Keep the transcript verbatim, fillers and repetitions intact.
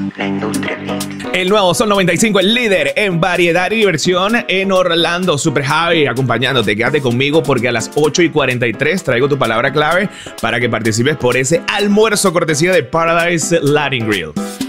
La industria. El nuevo Sol noventa y cinco, el líder en variedad y diversión en Orlando. Super Javi acompañándote. Quédate conmigo porque a las ocho y cuarenta y tres traigo tu palabra clave para que participes por ese almuerzo cortesía de Paradise Latin Grill.